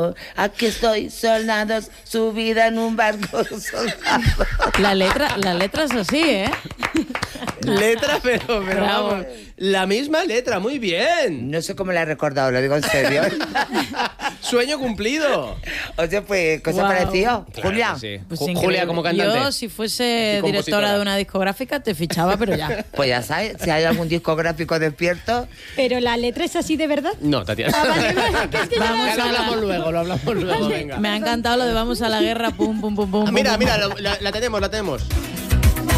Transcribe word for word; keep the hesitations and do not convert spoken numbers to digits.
soldado. Aquí estoy, soldados, subida en un barco, soldado. La letra, la letra es así, ¿eh? Letra, pero, pero Bravo. vamos, la misma letra, muy bien. No sé cómo la he recordado, lo digo en serio. Sueño cumplido. O sea, pues, ¿qué os ha Wow. parecido? Claro Julia. que sí. Pues Ju- increíble. Julia como cantante. Yo, si fuese Y compositora. directora de una discográfica, te fichaba, pero ya. Pues ya sabes, si hay algún discográfico despierto, Pero la letra es así de verdad. No, Tatiana. Ah, vale, vale, que es que yo Vamos Ya lo a la- hablamos luego, lo hablamos luego, venga. Me ha encantado lo de vamos a la guerra, pum, pum, pum, pum. Ah, mira, pum, mira, pum. lo- la, la tenemos, la tenemos.